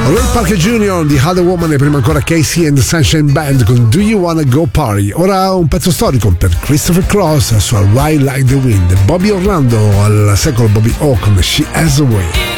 Ray Parker Jr. di Other Woman e prima ancora Casey and the Sunshine Band con Do You Wanna Go Party. Ora un pezzo storico per Christopher Cross, la sua Ride Like the Wind. Bobby Orlando al secolo Bobby O con She Has a Way.